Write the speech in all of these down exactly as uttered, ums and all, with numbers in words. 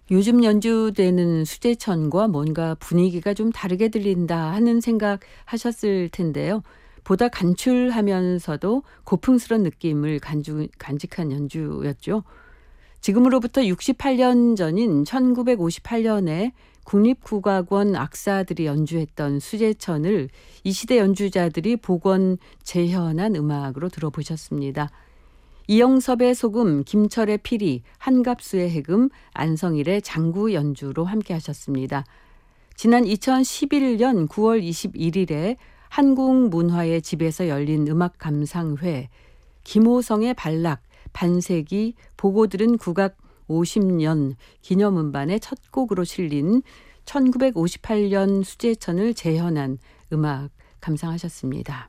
요즘 연주되는 수제천과 뭔가 분위기가 좀 다르게 들린다 하는 생각 하셨을 텐데요. 보다 간출하면서도 고풍스런 느낌을 간주, 간직한 연주였죠. 지금으로부터 육십팔 년 전인 천구백오십팔 년에 국립국악원 악사들이 연주했던 수제천을 이 시대 연주자들이 복원 재현한 음악으로 들어보셨습니다. 이영섭의 소금, 김철의 피리, 한갑수의 해금, 안성일의 장구 연주로 함께 하셨습니다. 지난 이천십일 년 구월 이십일일에 한국문화의 집에서 열린 음악감상회, 김호성의 발락, 반세기, 보고 들은 국악 오십 년 기념음반의 첫 곡으로 실린 천구백오십팔 년 수제천을 재현한 음악 감상하셨습니다.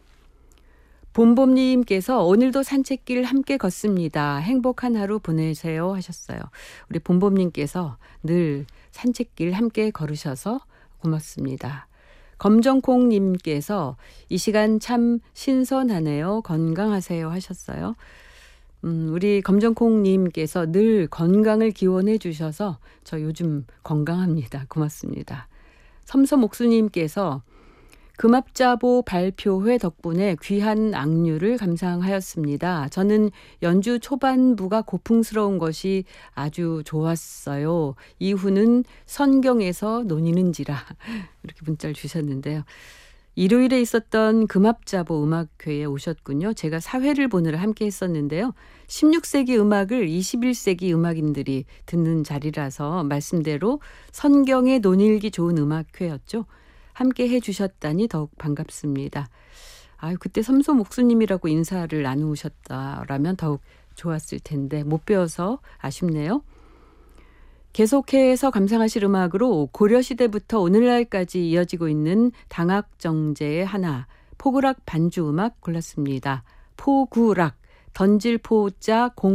봄봄님께서 오늘도 산책길 함께 걷습니다. 행복한 하루 보내세요 하셨어요. 우리 봄봄님께서 늘 산책길 함께 걸으셔서 고맙습니다. 검정콩님께서 이 시간 참 신선하네요. 건강하세요 하셨어요. 음, 우리 검정콩님께서 늘 건강을 기원해 주셔서 저 요즘 건강합니다. 고맙습니다. 섬섬옥수님께서 금압자보 발표회 덕분에 귀한 악뮤를 감상하였습니다. 저는 연주 초반부가 고풍스러운 것이 아주 좋았어요. 이후는 선경에서 논의는지라 이렇게 문자를 주셨는데요. 일요일에 있었던 금압자보 음악회에 오셨군요. 제가 사회를 보느라 함께 했었는데요. 십육 세기 음악을 이십일 세기 음악인들이 듣는 자리라서 말씀대로 선경에 논일기 좋은 음악회였죠. 함께 해주셨다니 더욱 반갑습니다. 아유, 그때 섬소 목수님이라고 인사를 나누셨다라면 더욱 좋았을 텐데 못 배워서 아쉽네요. 계속해서 감상하실 음악으로 고려시대부터 오늘날까지 이어지고 있는 당학정제의 하나, 포구락 반주 음악 골랐습니다. 포구락, 던질 포자 공